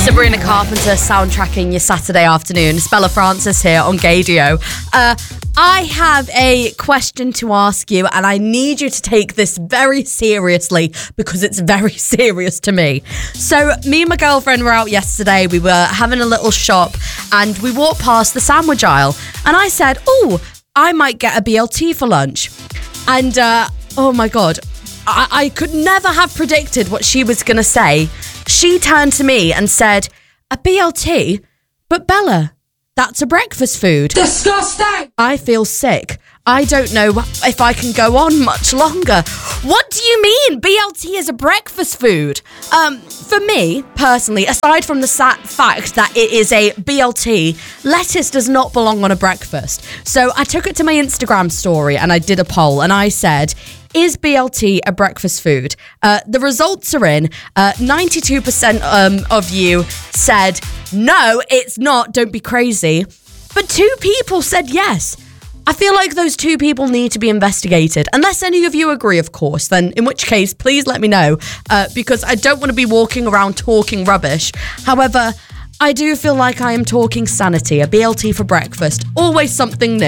Sabrina Carpenter soundtracking your Saturday afternoon. It's Bella Francis here on Gaydio. I have a question to ask you, and I need you to take this very seriously because it's very serious to me. So, me and my girlfriend were out yesterday. We were having a little shop, and we walked past the sandwich aisle. And I said, "Oh, I might get a BLT for lunch." And oh my God, I could never have predicted what she was going to say. She turned to me and said, "A BLT? But Bella, that's a breakfast food." Disgusting! I feel sick. I don't know if I can go on much longer. What do you mean BLT is a breakfast food? For me, personally, aside from the fact that it is a BLT, lettuce does not belong on a breakfast. So I took it to my Instagram story and I did a poll and I said, is BLT a breakfast food? The results are in. 92% of you said, no, it's not, don't be crazy. But 2 people said yes. I feel like those 2 people need to be investigated. Unless any of you agree, of course, then in which case, please let me know. Because I don't want to be walking around talking rubbish. However, I do feel like I am talking sanity. A BLT for breakfast. Always something new.